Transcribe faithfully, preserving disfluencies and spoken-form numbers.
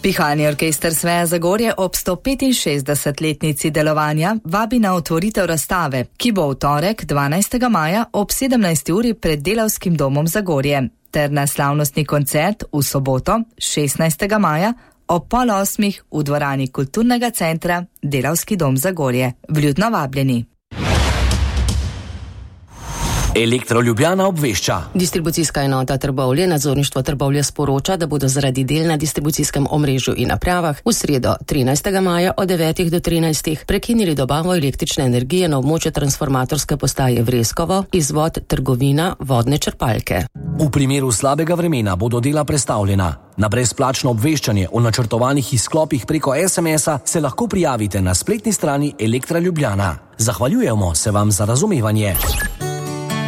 Pihalni orkester Sveja Zagorje ob sto petinšestdesetletnici delovanja vabi na otvoritev razstave, ki bo v torek dvanajstega maja ob sedemnajsti uri pred Delavskim domom Zagorje, ter na slavnostni koncert v soboto šestnajstega maja ob pol osmih v dvorani Kulturnega centra Delavski dom Zagorje. Vljudno vabljeni. Elektro Ljubljana obvešča. Distribucijska enota Trbovlje, nadzorništvo Trbovlje sporoča, da bodo zaradi del na distribucijskem omrežju in napravah v sredo trinajstega maja od devetih do trinajstih prekinili dobavo električne energije na območju transformatorske postaje Vreskovo, izvod trgovina vodne črpalke. V primeru slabega vremena bodo dela prestavljena. Na brezplačno obveščanje o načrtovanih izklopih preko es em es-a se lahko prijavite na spletni strani Elektra Ljubljana. Zahvaljujemo se vam za razumevanje.